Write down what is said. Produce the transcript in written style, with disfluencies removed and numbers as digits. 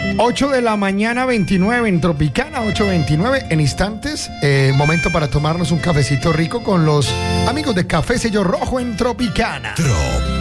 8 de la mañana, 29 en Tropicana, 8:29 en instantes. Momento para tomarnos un cafecito rico con los amigos de Café Sello Rojo en Tropicana.